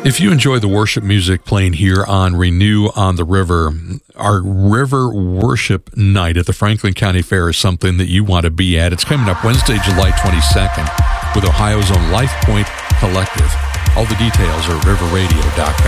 If you enjoy the worship music playing here on Renew on the River, our River Worship Night at the Franklin County Fair is something that you want to be at. It's coming up Wednesday, July 22nd with Ohio's own LifePoint Collective. All the details are at riverradio.com.